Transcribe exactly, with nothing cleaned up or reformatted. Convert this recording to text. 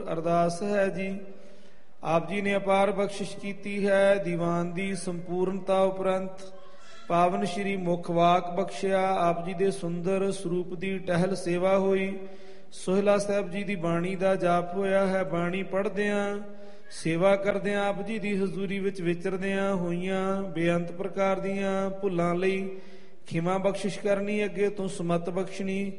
ਅਰਦਾਸ ਹੈ ਜੀ। ਆਪ ਜੀ ਨੇ ਅਪਾਰ ਬਖਸ਼ਿਸ਼ ਕੀਤੀ ਹੈ। ਦੀਵਾਨ ਦੀ ਸੰਪੂਰਨਤਾ ਉਪਰੰਤ ਪਾਵਨ ਸ਼੍ਰੀ ਮੁਖ ਵਾਕ ਬਖਸ਼ਿਆ। ਆਪ ਜੀ ਦੇ ਸੁੰਦਰ ਸਰੂਪ ਦੀ ਟਹਿਲ ਸੇਵਾ ਹੋਈ। ਸੋਹਿਲਾ ਸਾਹਿਬ ਜੀ ਦੀ ਬਾਣੀ ਦਾ ਜਾਪ ਹੋਇਆ ਹੈ। ਬਾਣੀ ਪੜ੍ਹਦਿਆਂ ਸੇਵਾ ਕਰਦਿਆਂ ਆਪ ਜੀ ਦੀ ਹਜ਼ੂਰੀ ਵਿੱਚ ਵਿਚਰਦਿਆਂ ਹੋਈਆਂ ਬੇਅੰਤ ਪ੍ਰਕਾਰ ਦੀਆਂ ਭੁੱਲਾਂ ਲਈ ਖਿਮਾ ਬਖਸ਼ਿਸ਼ ਕਰਨੀ, ਅੱਗੇ ਤੋਂ ਸਮਤ ਬਖਸ਼ਣੀ।